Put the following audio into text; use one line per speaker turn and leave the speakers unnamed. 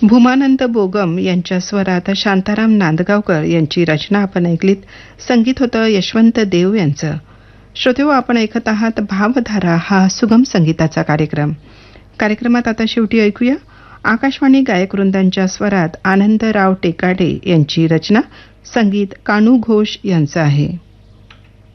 भूमानंद बोगम यांच्या स्वरात शांताराम नांदगावकर यांची रचना आपण ऐकलीत. संगीत होतं यशवंत देव यांचं. श्रोतेहो, आपण ऐकत आहात भावधारा हा सुगम संगीताचा कार्यक्रम. कार्यक्रमात आता शेवटी ऐकूया आकाशवाणी गायक वृंदांच्या स्वरात आनंदराव टेकाडे यांची रचना. संगीत कानू घोष यांचं आहे.